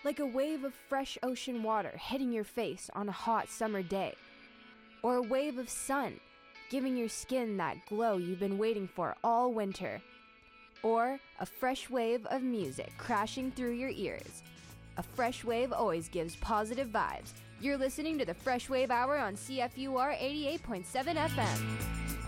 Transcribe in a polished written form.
like a wave of fresh ocean water hitting your face on a hot summer day, or a wave of sun giving your skin that glow you've been waiting for all winter, or a fresh wave of music crashing through your ears. A fresh wave always gives positive vibes. You're listening to the Fresh Wave Hour on CFUR 88.7 FM.